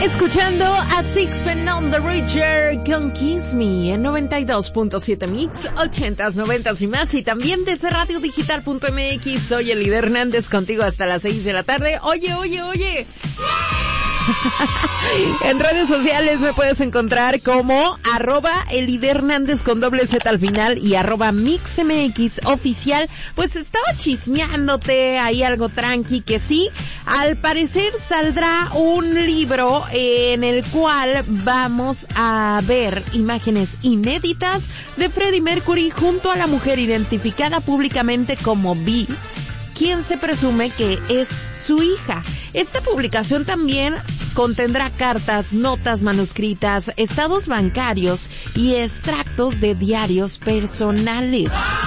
Escuchando a Sixpence None the Richer con Kiss Me en 92.7 Mix, 80s, 90s y más, y también desde radiodigital.mx. Soy Elide Hernández contigo hasta las 6 de la tarde. Oye. En redes sociales me puedes encontrar como @Elide Hernández con doble Z al final y @MixMX oficial. Pues estaba chismeándote ahí algo tranqui que sí, al parecer saldrá un libro en el cual vamos a ver imágenes inéditas de Freddie Mercury junto a la mujer identificada públicamente como Bee, quien se presume que es su hija. Esta publicación también contendrá cartas, notas manuscritas, estados bancarios y extractos de diarios personales.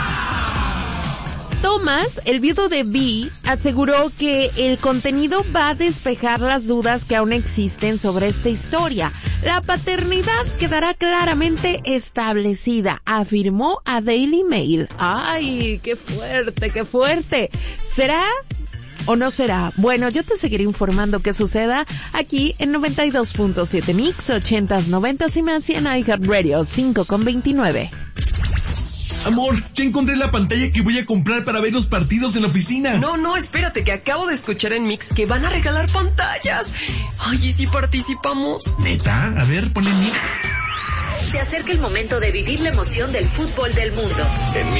Thomas, el viudo de Bee, aseguró que el contenido va a despejar las dudas que aún existen sobre esta historia. La paternidad quedará claramente establecida, afirmó a Daily Mail. ¡Ay, qué fuerte, qué fuerte! ¿Será o no será? Bueno, yo te seguiré informando qué suceda aquí en 92.7 Mix, 80s, 90s y más, y en iHeartRadio 5:29. Amor, ya encontré la pantalla que voy a comprar para ver los partidos en la oficina. No, espérate, que acabo de escuchar en Mix que van a regalar pantallas. Ay, ¿y si participamos? ¿Neta? A ver, ponle Mix. Se acerca el momento de vivir la emoción del fútbol del mundo.